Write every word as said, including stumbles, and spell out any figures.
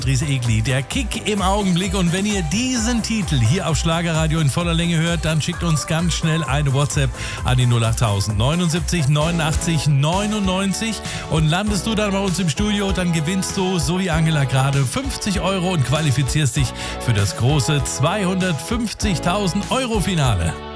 Dries Egli, der Kick im Augenblick. Und wenn ihr diesen Titel hier auf Schlagerradio in voller Länge hört, dann schickt uns ganz schnell eine WhatsApp an die null achttausend neunundsiebzig neunundachtzig neunundneunzig. Und landest du dann bei uns im Studio, dann gewinnst du, so wie Angela gerade, fünfzig Euro und qualifizierst dich für das große zweihundertfünfzigtausend Euro Finale.